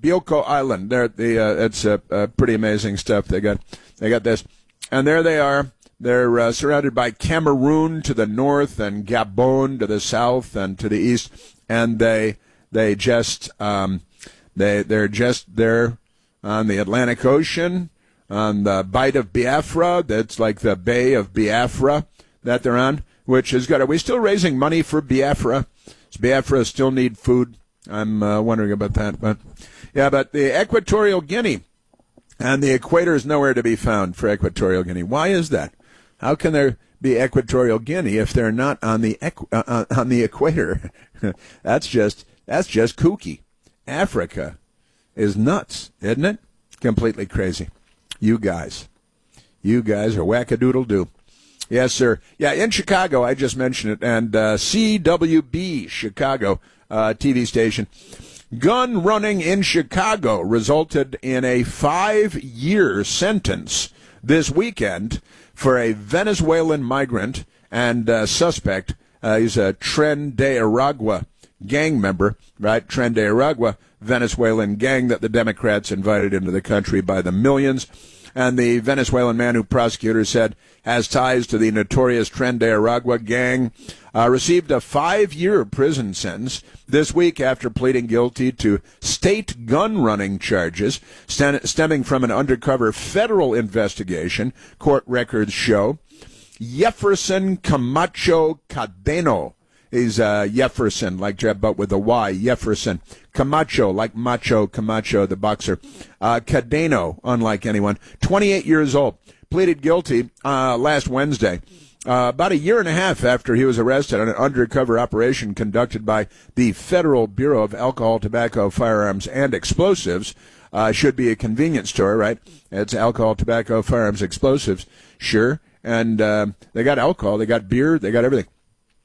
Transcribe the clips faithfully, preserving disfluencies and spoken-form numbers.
Bioko Island. There, the uh, it's uh, uh, pretty amazing stuff. They got they got this, and there they are. They're uh, surrounded by Cameroon to the north and Gabon to the south and to the east, and they they just um, they they're just there on the Atlantic Ocean, on the Bight of Biafra. That's like the Bay of Biafra that they're on, which is good. Are we still raising money for Biafra? Does Biafra still need food? I'm uh, wondering about that. But yeah, but the Equatorial Guinea and the equator is nowhere to be found for Equatorial Guinea. Why is that? How can there be Equatorial Guinea if they're not on the equ- uh, on the equator? that's just that's just kooky. Africa is nuts, isn't it? Completely crazy. You guys, you guys are wackadoodle-doo. Yes, sir. Yeah, in Chicago, I just mentioned it, and uh, C W B Chicago uh, T V station. Gun running in Chicago resulted in a five-year sentence this weekend for a Venezuelan migrant and uh, suspect. Uh, he's a Tren de Aragua gang member, right? Tren de Aragua, Venezuelan gang that the Democrats invited into the country by the millions. And the Venezuelan man who prosecutors said has ties to the notorious Tren de Aragua gang uh, received a five-year prison sentence this week after pleading guilty to state gun-running charges st- stemming from an undercover federal investigation, court records show. Jefferson Camacho Cadeno. He's uh, Jefferson, like Jeb, but with a Y. Jefferson Camacho, like Macho Camacho, the boxer. Uh, Cadeno, unlike anyone. twenty-eight years old. Pleaded guilty uh, last Wednesday, uh, about a year and a half after he was arrested on an undercover operation conducted by the Federal Bureau of Alcohol, Tobacco, Firearms, and Explosives. Uh, should be a convenience store, right? It's alcohol, tobacco, firearms, explosives. Sure. And uh, they got alcohol, they got beer, they got everything.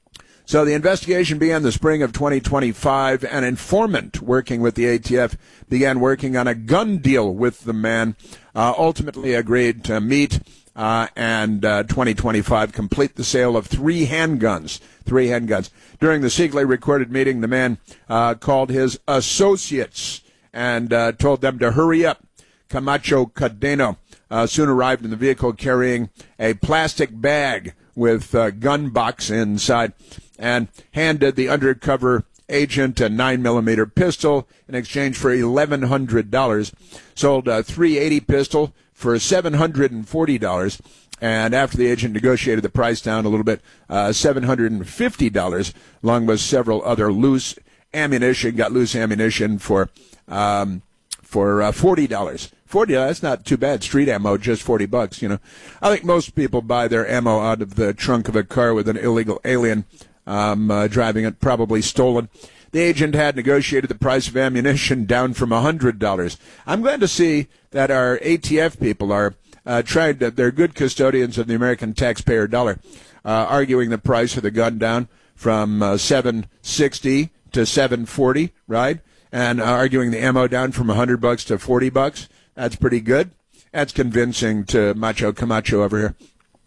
So the investigation began the spring of twenty twenty-five. An informant working with the A T F began working on a gun deal with the man, uh, ultimately agreed to meet uh, and uh, twenty twenty-five complete the sale of three handguns. Three handguns. During the secretly recorded meeting, the man uh, called his associates and uh, told them to hurry up. Camacho Cadeno uh, soon arrived in the vehicle carrying a plastic bag with a gun box inside and handed the undercover agent a nine millimeter pistol in exchange for eleven hundred dollars. Sold a three eighty pistol for seven hundred forty dollars. And after the agent negotiated the price down a little bit, uh, seven hundred fifty dollars, along with several other loose ammunition, got loose ammunition for um, for uh, forty dollars. forty dollars, that's not too bad. Street ammo, just forty bucks, you know. I think most people buy their ammo out of the trunk of a car with an illegal alien um, uh, driving it, probably stolen. The agent had negotiated the price of ammunition down from one hundred dollars. I'm glad to see that our A T F people are uh, trying to, they're good custodians of the American taxpayer dollar, uh, arguing the price of the gun down from uh, seven sixty to seven forty, right? And uh, arguing the ammo down from one hundred bucks to forty bucks. That's pretty good. That's convincing to Macho Camacho over here.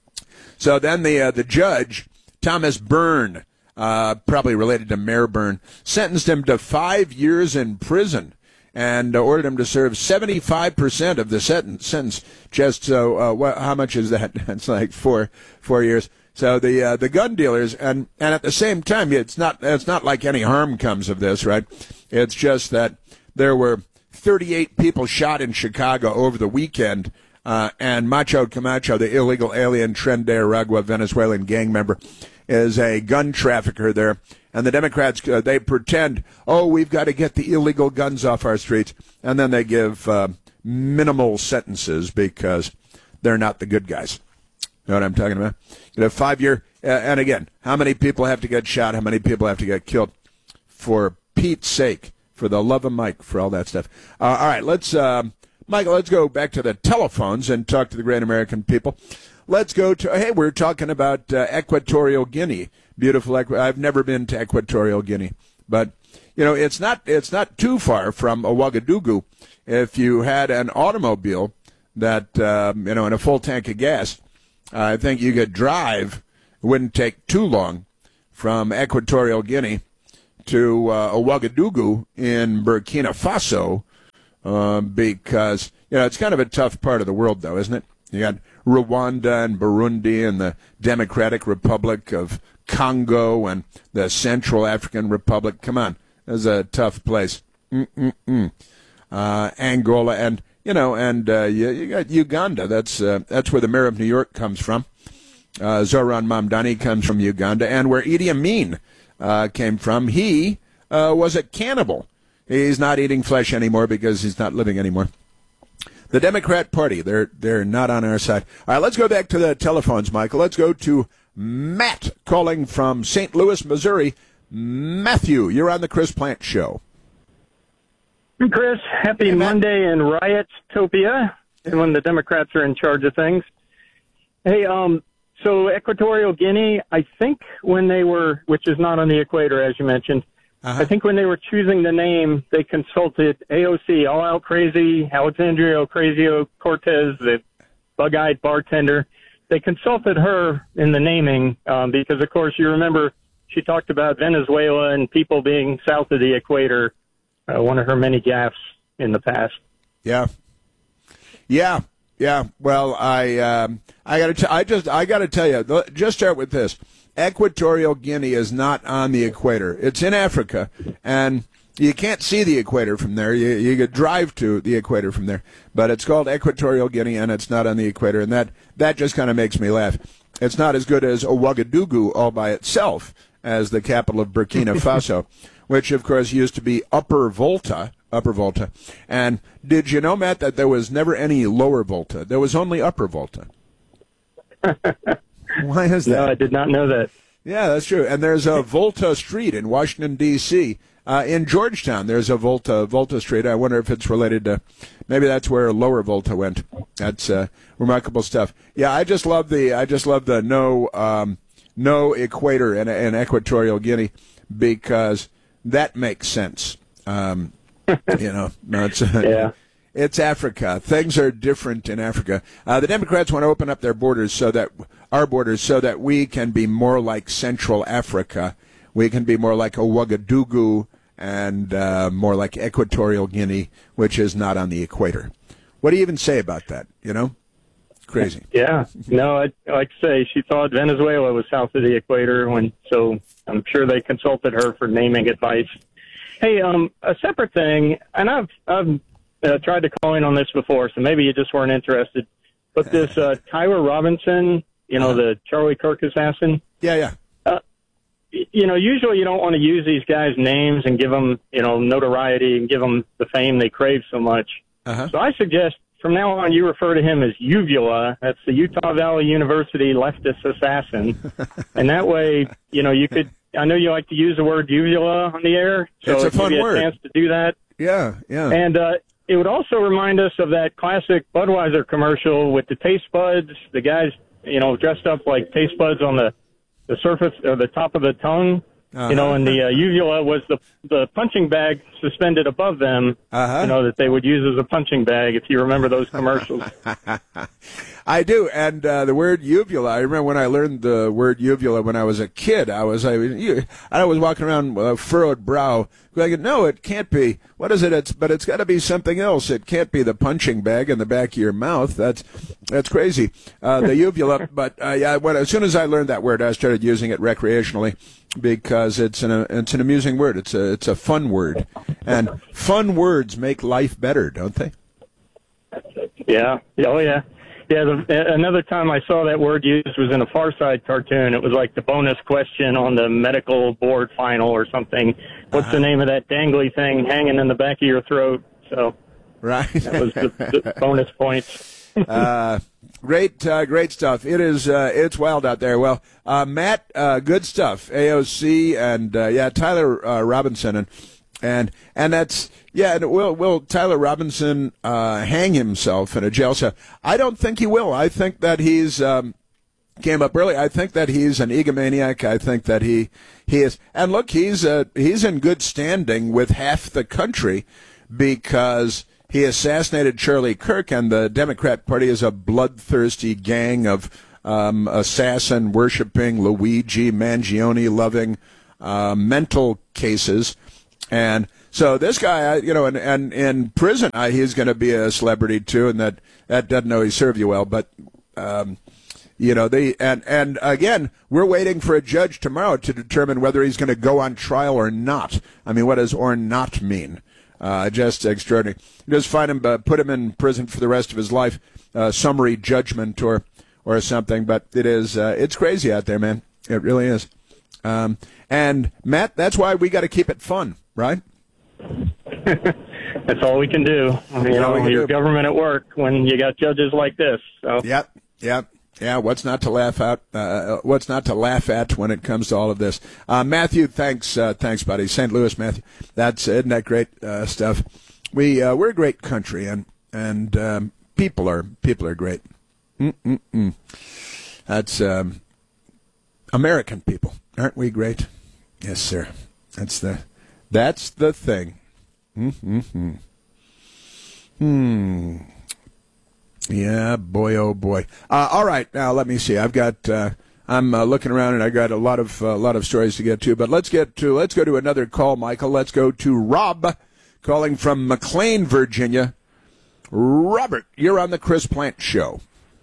So then the uh, the judge, Thomas Byrne, uh, probably related to Mayor Byrne, sentenced him to five years in prison and uh, ordered him to serve seventy-five percent of the sentence. sentence. Just so, uh, what, how much is that? It's like four four years. So the uh, the gun dealers, and, and at the same time, it's not it's not like any harm comes of this, right? It's just that there were thirty-eight people shot in Chicago over the weekend, uh, and Macho Camacho, the illegal alien Tren de Aragua Venezuelan gang member, is a gun trafficker there. And the Democrats, uh, they pretend, oh, we've got to get the illegal guns off our streets, and then they give uh, minimal sentences because they're not the good guys. You know what I'm talking about? You know, five-year, uh, and again, how many people have to get shot? How many people have to get killed? For Pete's sake. For the love of Mike, for all that stuff. Uh, all right, let's, uh, Michael, let's go back to the telephones and talk to the great American people. Let's go to, hey, we're talking about uh, Equatorial Guinea. Beautiful, Equ- I've never been to Equatorial Guinea. But, you know, it's not it's not too far from Ouagadougou. If you had an automobile that, um, you know, and a full tank of gas, I think you could drive, it wouldn't take too long, from Equatorial Guinea to uh, Ouagadougou in Burkina Faso uh, because, you know, it's kind of a tough part of the world, though, isn't it? You got Rwanda and Burundi and the Democratic Republic of Congo and the Central African Republic. Come on, it's a tough place. Mm-mm-mm. Uh, Angola and, you know, and uh, you, you got Uganda. That's uh, that's where the mayor of New York comes from. Uh, Zoran Mamdani comes from Uganda, and where Idi Amin uh, came from, he uh, was a cannibal. He's not eating flesh anymore because he's not living anymore. The Democrat Party, they're they're not on our side. All right, let's go back to the telephones, Michael. Let's go to Matt calling from Saint Louis, Missouri. Matthew, you're on the Chris Plante Show. Hey, Chris. Happy hey, Monday in Riot-topia, when the Democrats are in charge of things. Hey, um, so Equatorial Guinea, I think when they were, which is not on the equator, as you mentioned, Uh-huh. I think when they were choosing the name, they consulted A O C, All Out Crazy, Alexandria Ocasio-Cortez, the bug-eyed bartender. They consulted her in the naming um, because, of course, you remember she talked about Venezuela and people being south of the equator, uh, one of her many gaffes in the past. Yeah. Yeah. Yeah. Well, I um, I got to I just I got to tell you, just start with this. Equatorial Guinea is not on the equator. It's in Africa, and you can't see the equator from there. You, you could drive to the equator from there, but it's called Equatorial Guinea, and it's not on the equator, and that, that just kind of makes me laugh. It's not as good as Ouagadougou all by itself as the capital of Burkina Faso, which, of course, used to be Upper Volta, Upper Volta. And did you know, Matt, that there was never any Lower Volta? There was only Upper Volta. Why is that? No, I did not know that. Yeah, that's true. And there's a Volta Street in Washington, D C Uh, in Georgetown, there's a Volta Volta Street. I wonder if it's related to, maybe that's where Lower Volta went. That's uh, remarkable stuff. Yeah, I just love the I just love the no um, no equator in, in Equatorial Guinea because that makes sense. Um, you know, no, it's uh, yeah. It's Africa. Things are different in Africa. Uh, the Democrats want to open up their borders so that our borders so that we can be more like Central Africa. We can be more like Ouagadougou and uh, more like Equatorial Guinea, which is not on the equator. What do you even say about that? You know, crazy. Yeah. No, I, like I say, she thought Venezuela was south of the equator, when so I'm sure they consulted her for naming advice. Hey, um, a separate thing, and I've I've uh, tried to call in on this before, so maybe you just weren't interested. But this uh, Tyler Robinson, you know, the Charlie Kirk assassin. Yeah, yeah. Uh, you know, usually you don't want to use these guys' names and give them, you know, notoriety and give them the fame they crave so much. Uh-huh. So I suggest from now on you refer to him as Uvula. That's the Utah Valley University leftist assassin. And that way, you know, you could, I know you like to use the word uvula on the air. So it's a fun give you word. a chance to do that. Yeah, yeah. And uh, it would also remind us of that classic Budweiser commercial with the taste buds, the guys, you know, dressed up like taste buds on the, the surface or the top of the tongue. Uh-huh. You know, and the uh, uvula was the the punching bag suspended above them, uh-huh. you know, that they would use as a punching bag, if you remember those commercials. I do, and uh, the word uvula, I remember when I learned the word uvula when I was a kid, I was I, I was walking around with a furrowed brow, going, no, it can't be. What is it? It's But it's got to be something else. It can't be the punching bag in the back of your mouth. That's that's crazy. Uh, the uvula, but uh, yeah, when, as soon as I learned that word, I started using it recreationally, because it's an it's an amusing word. It's a it's a fun word, and fun words make life better, don't they? Yeah. Oh yeah. Yeah. The, another time I saw that word used was in a Far Side cartoon. It was like the bonus question on the medical board final or something. What's uh-huh. the name of that dangly thing hanging in the back of your throat? So right. That was the, the bonus points. uh, great, uh, great stuff. It is, uh, it's wild out there. Well, uh, Matt, uh, good stuff. A O C and, uh, yeah, Tyler, uh, Robinson and, and, and that's, yeah, and will, will Tyler Robinson, uh, hang himself in a jail cell? I don't think he will. I think that he's, um, came up early. I think that he's an egomaniac. I think that he, he is, and look, he's, uh, he's in good standing with half the country because he assassinated Charlie Kirk, and the Democrat Party is a bloodthirsty gang of um, assassin-worshipping, Luigi Mangione-loving uh, mental cases. And So this guy, you know, and, and in prison, I, he's going to be a celebrity too, and that, that doesn't always serve you well. But, um, you know, they and and again, we're waiting for a judge tomorrow to determine whether he's going to go on trial or not. I mean, what does or not mean? Uh, just extraordinary. Just find him, uh, put him in prison for the rest of his life, uh, summary judgment or or something. But it is, uh, it's crazy out there, man. It really is. Um, and Matt, that's why we got to keep it fun, right? That's all we can do. You know, your do. government at work when you got judges like this. So. Yep, yep, yeah. What's not to laugh at? Uh, what's not to laugh at when it comes to all of this? Uh, Matthew, thanks, uh, thanks, buddy. Saint Louis, Matthew. That's isn't that great uh, stuff? We uh, we're a great country, and and um, people are people are great. Mm-mm-mm. That's um, American people, aren't we great? Yes, sir. That's the. That's the thing. Mm-hmm. Hmm. Yeah, boy, oh boy. Uh, all right, now let me see. I've got. Uh, I'm uh, looking around, and I got a lot of a uh, lot of stories to get to. But let's get to. Let's go to another call, Michael. Let's go to Rob, calling from McLean, Virginia. Robert, you're on the Chris Plant Show.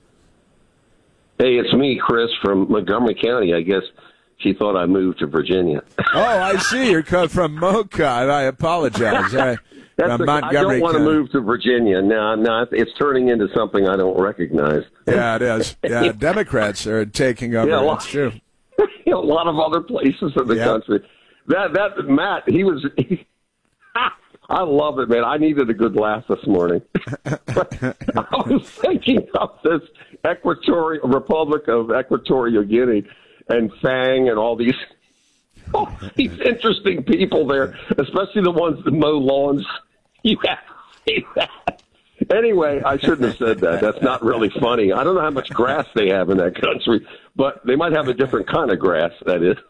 Hey, it's me, Chris, from Montgomery County. I guess she thought I moved to Virginia. Oh, I see. You're coming from Mocha. I apologize. I, That's a, I don't want to move to Virginia. No, no, it's turning into something I don't recognize. Yeah, it is. Yeah, Democrats are taking over. Yeah, That's true. A lot of other places in the yeah. country. That that Matt, he was. He, I love it, man. I needed a good laugh this morning. I was thinking of this Equatorial Republic of Equatorial Guinea and Fang and all these. Oh, these interesting people there, especially the ones that mow lawns. You have to see that. Anyway, I shouldn't have said that. That's not really funny. I don't know how much grass they have in that country, but they might have a different kind of grass, that is.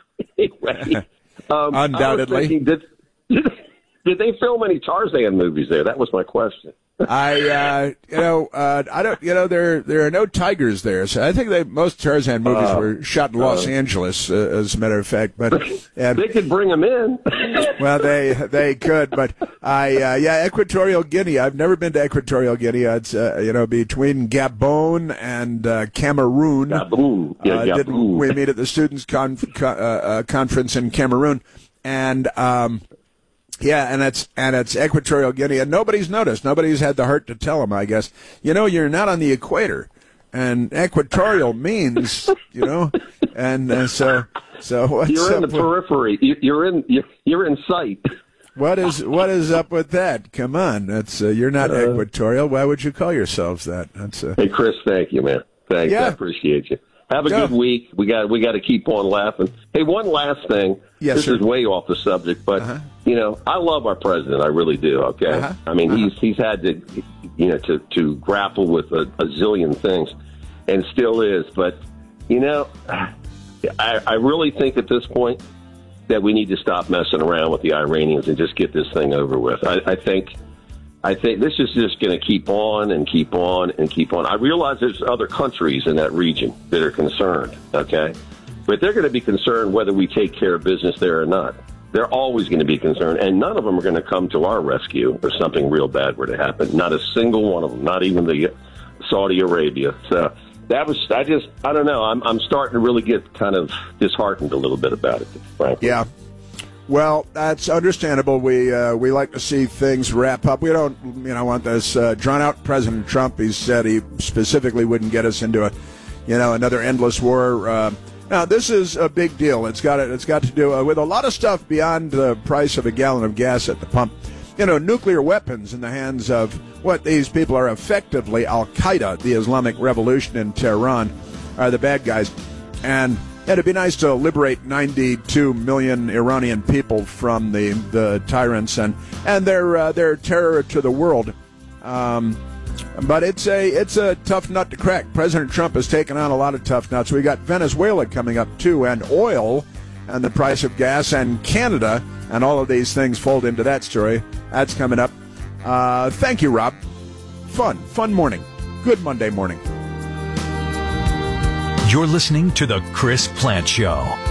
Anyway, um, undoubtedly. I was thinking, did, did, did they film any Tarzan movies there? That was my question. I, uh, you know, uh, I don't, you know, there there are no tigers there, so I think they most Tarzan movies uh, were shot in Los uh, Angeles, uh, as a matter of fact. But and, they could bring them in. Well, they they could, but I, uh, yeah, Equatorial Guinea. I've never been to Equatorial Guinea. It's uh, you know between Gabon and uh, Cameroon. Gabon, yeah, uh, Gabon. Didn't we meet at the students' conf- co- uh, uh, conference in Cameroon, and. Um, Yeah, and it's and it's Equatorial Guinea, and nobody's noticed. Nobody's had the heart to tell them, I guess. You know, you're not on the equator, and equatorial means, you know, and uh, so so what's you're in up the with, periphery. You're in you're in sight. What is what is up with that? Come on, that's uh, you're not uh, equatorial. Why would you call yourselves that? That's uh, hey, Chris, thank you, man. Thanks, yeah. I appreciate you. Have a yeah. good week. We got we got to keep on laughing. Hey, one last thing. Yes, this sir. is way off the subject, but uh-huh. you know, I love our president. I really do. Okay, uh-huh. I mean, uh-huh. he's he's had to, you know, to to grapple with a, a zillion things, and still is. But you know, I I really think at this point that we need to stop messing around with the Iranians and just get this thing over with. I, I think. I think this is just going to keep on and keep on and keep on. I realize there's other countries in that region that are concerned, okay? But they're going to be concerned whether we take care of business there or not. They're always going to be concerned, and none of them are going to come to our rescue if something real bad were to happen. Not a single one of them, not even the Saudi Arabia. So that was, I just, I don't know. I'm, I'm starting to really get kind of disheartened a little bit about it, frankly. Yeah. Well, that's understandable. We uh, we like to see things wrap up. We don't, you know, want this uh, drawn out. President Trump, he said he specifically wouldn't get us into a, you know, another endless war. Uh, now, this is a big deal. It's got it's got to do uh, with a lot of stuff beyond the price of a gallon of gas at the pump. You know, nuclear weapons in the hands of what these people are effectively Al Qaeda, the Islamic Revolution in Tehran, are the bad guys, and. It'd be nice to liberate ninety-two million Iranian people from the, the tyrants and and their uh, their terror to the world. Um, but it's a it's a tough nut to crack. President Trump has taken on a lot of tough nuts. We got Venezuela coming up too, and oil, and the price of gas, and Canada, and all of these things fold into that story. That's coming up. Uh, thank you, Rob. Fun, fun morning. Good Monday morning. You're listening to The Chris Plant Show.